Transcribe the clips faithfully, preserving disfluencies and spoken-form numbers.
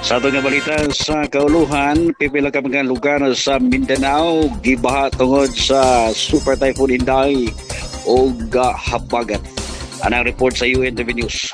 Sa itong nga balita sa kauluhan, pipila ka mga lugar sa Mindanao gibaha tungod sa Super Typhoon Inday o habagat. Anang report sa U N T V News.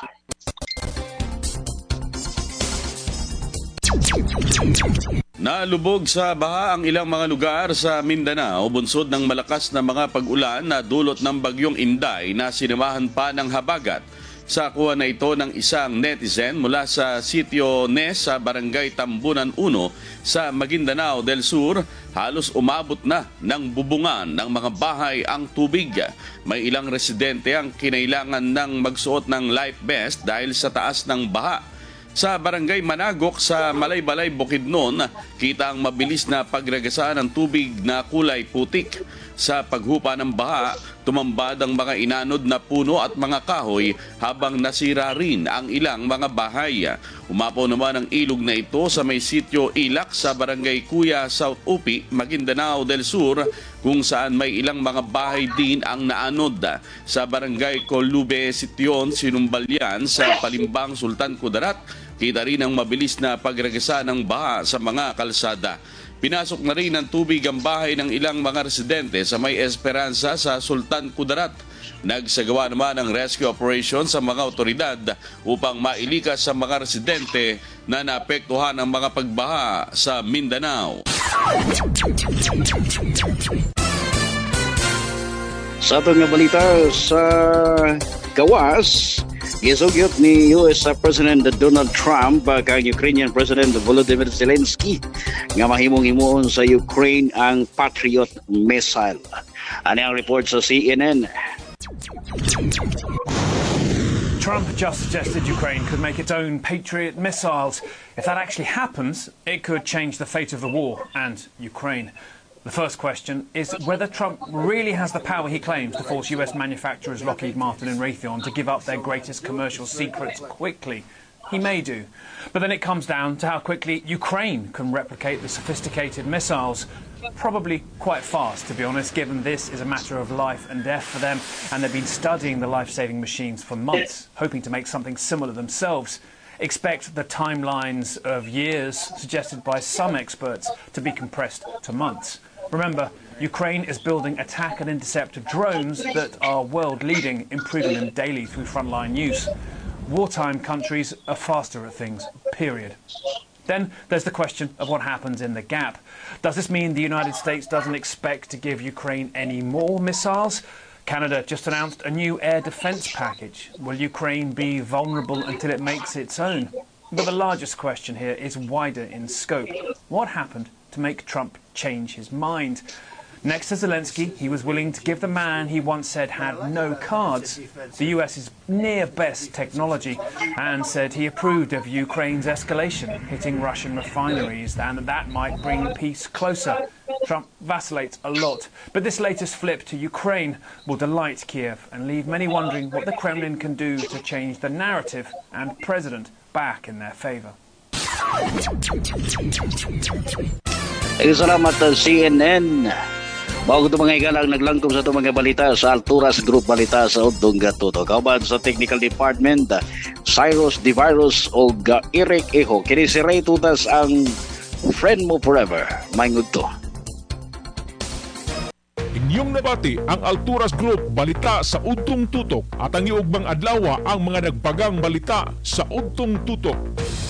Nalubog sa baha ang ilang mga lugar sa Mindanao bunsod ng malakas na mga pag-ulan na dulot ng bagyong Inday na sinamahan pa ng habagat. Sa kuha na ito ng isang netizen mula sa sitio Nes sa Barangay Tambunan one sa Maguindanao del Sur, halos umabot na ng bubungan ng mga bahay ang tubig. May ilang residente ang kinailangan ng magsuot ng life vest dahil sa taas ng baha. Sa Barangay Managok sa Malaybalay, Bukidnon, kita ang mabilis na pagragasaan ng tubig na kulay putik. Sa paghupa ng baha, tumambad ang mga inanod na puno at mga kahoy habang nasira rin ang ilang mga bahay. Umapaw naman ang ilog na ito sa may sitio Ilak sa Barangay Kuya, South Upi, Maguindanao del Sur, kung saan may ilang mga bahay din ang naanod. Sa Barangay Colube, Sityon, Sinumbalyan sa Palimbang, Sultan Kudarat, kita rin ang mabilis na pagragasa ng baha sa mga kalsada. Pinasok na rin ng tubig ang bahay ng ilang mga residente sa May Esperanza sa Sultan Kudarat. Nagsagawa naman ng rescue operation sa mga otoridad upang mailikas sa mga residente na naapektuhan ng mga pagbaha sa Mindanao. Sa itong nga balita sa gawas, gisugyot ni U S President Donald Trump kang Ukrainian President Volodymyr Zelensky nga mahimong-himuon sa Ukraine ang Patriot missile. Ano ang report sa C N N? Trump just suggested Ukraine could make its own Patriot missiles. If that actually happens, it could change the fate of the war and Ukraine. The first question is whether Trump really has the power he claims to force U S manufacturers Lockheed Martin and Raytheon to give up their greatest commercial secrets quickly. He may do. But then it comes down to how quickly Ukraine can replicate the sophisticated missiles. Probably quite fast, to be honest, given this is a matter of life and death for them, and they've been studying the life-saving machines for months, hoping to make something similar themselves. Expect the timelines of years, suggested by some experts, to be compressed to months. Remember, Ukraine is building attack and intercept drones that are world-leading, improving them daily through frontline use. Wartime countries are faster at things, period. Then there's the question of what happens in the gap. Does this mean the United States doesn't expect to give Ukraine any more missiles? Canada just announced a new air defence package. Will Ukraine be vulnerable until it makes its own? But the largest question here is wider in scope. What happened to make Trump change his mind? Next to Zelensky, he was willing to give the man he once said had no cards the US's near-best technology and said he approved of Ukraine's escalation, hitting Russian refineries, and that that might bring peace closer. Trump vacillates a lot, but this latest flip to Ukraine will delight Kiev and leave many wondering what the Kremlin can do to change the narrative and president back in their favour. Salamat sa C N N. Bago ito mga igalang naglangkom sa ito mga balita sa Alturas Group Balita sa Udong Gatuto. Kauban sa Technical Department, Cyrus Divirus o Eric Eho. Kini si Ray Tutas ang friend mo forever. Maingod to. Inyong nabati ang Alturas Group Balita sa Udtong Tutok at ang iugbang adlaw ang mga nagpagang balita sa Udtong Tutok.